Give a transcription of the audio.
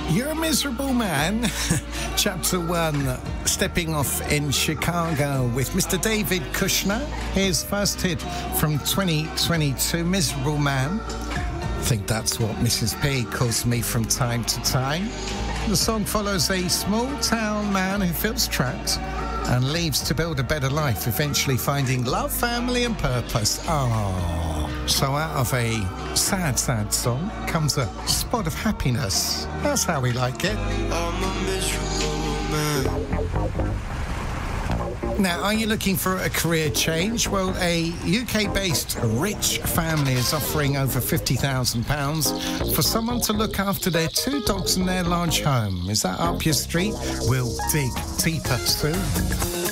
You're a Miserable Man. Chapter 1, stepping off in Chicago with Mr. David Kushner. His first hit from 2022, Miserable Man. I think that's what Mrs. P calls me from time to time. The song follows a small-town man who feels trapped and leaves to build a better life, eventually finding love, family and purpose. Oh. So out of a sad, sad song comes a spot of happiness. That's how we like it. I'm a miserable man. Now, are you looking for a career change? Well, a UK-based rich family is offering over £50,000 for someone to look after their 2 dogs in their large home. Is that up your street? We'll dig deeper soon.